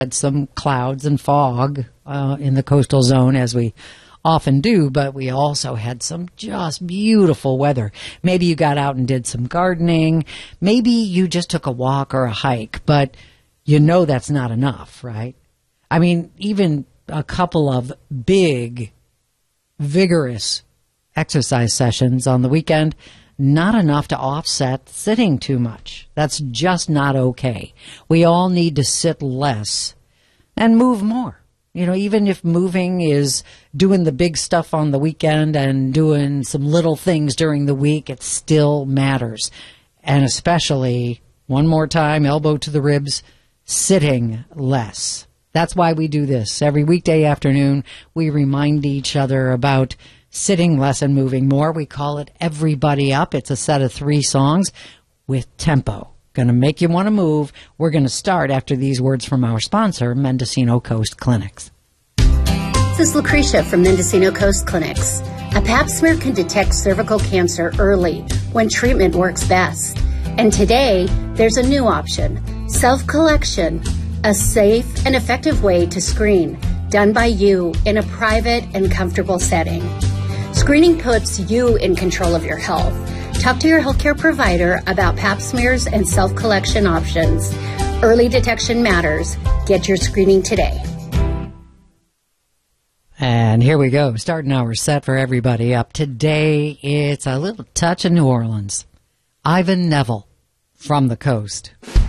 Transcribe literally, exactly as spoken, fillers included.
Had some clouds and fog uh, in the coastal zone, as we often do, but we also had some just beautiful weather. Maybe you got out and did some gardening. Maybe you just took a walk or a hike, but you know that's not enough, right? I mean, even a couple of big, vigorous exercise sessions on the weekend, not enough to offset sitting too much. That's just not okay. We all need to sit less and move more. You know, even if moving is doing the big stuff on the weekend and doing some little things during the week, it still matters. And especially, one more time, elbow to the ribs, sitting less. That's why we do this. Every weekday afternoon, we remind each other about sitting less and moving more. We call it Everybody Up. It's a set of three songs with tempo. Going to make you want to move. We're going to start after these words from our sponsor, Mendocino Coast Clinics. This is Lucretia from Mendocino Coast Clinics. A pap smear can detect cervical cancer early when treatment works best. And today, there's a new option, self-collection, a safe and effective way to screen, done by you in a private and comfortable setting. Screening puts you in control of your health. Talk to your healthcare provider about pap smears and self-collection options. Early detection matters. Get your screening today. And here we go, starting our set for Everybody Up. Today, it's a little touch of New Orleans. Ivan Neville from the coast.